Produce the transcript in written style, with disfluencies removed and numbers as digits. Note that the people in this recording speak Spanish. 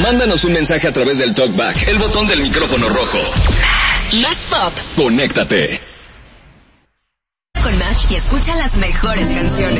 Mándanos un mensaje a través del TalkBack, el botón del micrófono rojo. Más pop. Conéctate. Con Match y escucha las mejores canciones.